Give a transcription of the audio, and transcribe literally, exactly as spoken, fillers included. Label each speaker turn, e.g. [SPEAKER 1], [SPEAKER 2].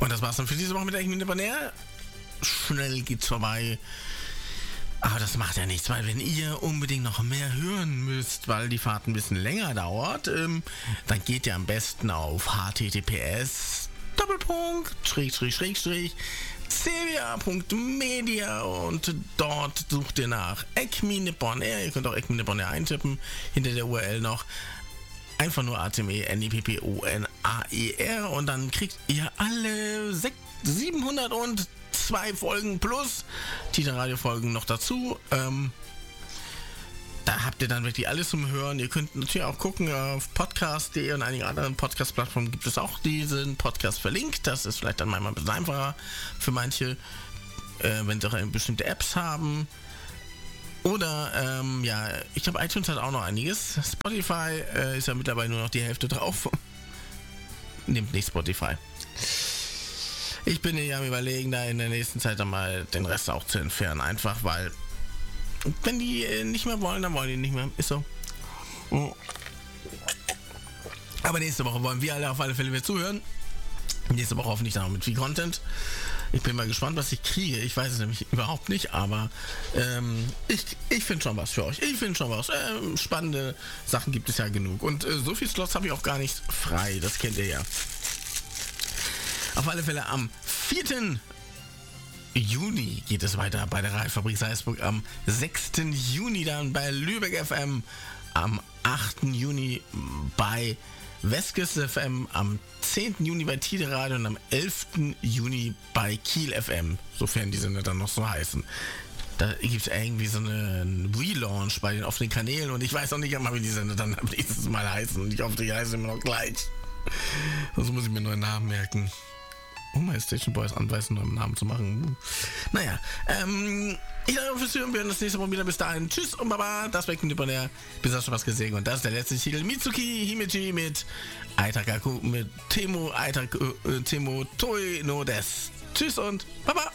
[SPEAKER 1] Und das war's dann für diese Woche mit der Eckmine Bonner. Schnell geht's vorbei. Aber das macht ja nichts, weil wenn ihr unbedingt noch mehr hören müsst, weil die Fahrt ein bisschen länger dauert, ähm, dann geht ihr am besten auf h t t p s Doppelpunkt Schrägstrich Schrägstrich cwa Punkt media und dort sucht ihr nach Eckmine Bonner. Ihr könnt auch Eckmine Bonner eintippen, hinter der U R L noch. Einfach nur A T M E N I P P O N A E R und dann kriegt ihr alle siebenhundertzwei Folgen plus Tita-Radio-Folgen noch dazu. Ähm, da habt ihr dann wirklich alles zum Hören. Ihr könnt natürlich auch gucken auf podcast punkt de und einigen anderen Podcast-Plattformen gibt es auch diesen Podcast verlinkt. Das ist vielleicht dann manchmal ein bisschen einfacher für manche, äh, wenn sie auch bestimmte Apps haben. Oder, ähm, ja, ich glaube, iTunes hat auch noch einiges. Spotify äh, ist ja mittlerweile nur noch die Hälfte drauf. Nehmt nicht Spotify. Ich bin ja am Überlegen, da in der nächsten Zeit dann mal den Rest auch zu entfernen. Einfach, weil, wenn die äh, nicht mehr wollen, dann wollen die nicht mehr. Ist so. Aber nächste Woche wollen wir alle auf alle Fälle wieder zuhören. Nächste Woche hoffentlich dann auch mit viel Content. Ich bin mal gespannt, was ich kriege. Ich weiß es nämlich überhaupt nicht, aber ähm, ich, ich finde schon was für euch. Ich finde schon was. Ähm, spannende Sachen gibt es ja genug. Und äh, so viel Slots habe ich auch gar nicht frei. Das kennt ihr ja. Auf alle Fälle am vierten Juni geht es weiter bei der Radiofabrik Salzburg. Am sechsten Juni dann bei Lübeck F M. Am achten Juni bei Westküste F M, am zehnten Juni bei Tide Radio und am elften Juni bei Kiel F M, sofern die Sender dann noch so heißen. Da gibt es irgendwie so einen Relaunch bei den offenen Kanälen und ich weiß auch nicht einmal, wie die Sender dann nächstes Mal heißen und ich hoffe, die heißen immer noch gleich. Sonst muss ich mir nur einen Namen merken. Oh, meine Station Boys anweisen, einen neuen Namen zu machen. Naja, ähm, ich danke fürs Hören. Wir hören das nächste Mal wieder. Bis dahin. Tschüss und Baba. Das war Eckmine Bonner. Bis hast du was gesehen. Und das ist der letzte Titel. Mitsuki Himeji mit Aitakaku, mit Temo, Aitaku, äh, Temo Toi no Des. Tschüss und Baba.